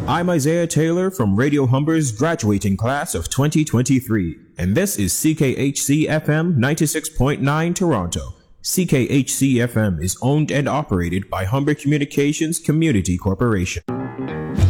I'm Isaiah Taylor from Radio Humber's graduating class of 2023, and this is CKHC FM 96.9 Toronto. CKHC FM is owned and operated by Humber Communications Community Corporation.